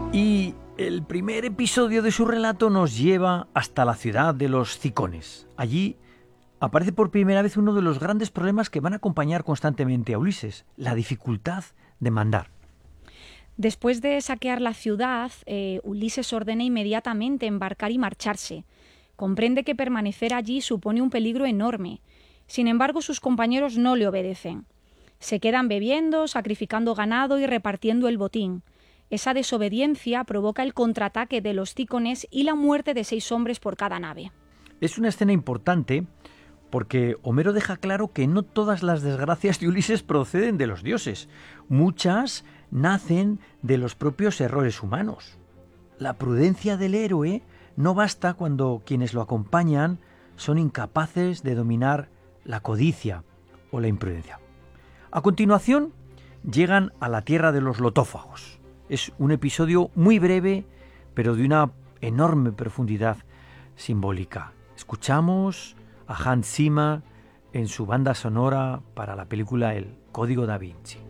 Y el primer episodio de su relato nos lleva hasta la ciudad de los Cicones. Allí aparece por primera vez uno de los grandes problemas que van a acompañar constantemente a Ulises, la dificultad de mandar. Después de saquear la ciudad, Ulises ordena inmediatamente embarcar y marcharse. Comprende que permanecer allí supone un peligro enorme. Sin embargo, sus compañeros no le obedecen. Se quedan bebiendo, sacrificando ganado y repartiendo el botín. Esa desobediencia provoca el contraataque de los Cícones y la muerte de 6 hombres por cada nave. Es una escena importante porque Homero deja claro que no todas las desgracias de Ulises proceden de los dioses. Muchas nacen de los propios errores humanos. La prudencia del héroe no basta cuando quienes lo acompañan son incapaces de dominar la codicia o la imprudencia. A continuación, llegan a la tierra de los lotófagos. Es un episodio muy breve, pero de una enorme profundidad simbólica. Escuchamos a Hans Zimmer en su banda sonora para la película El Código Da Vinci.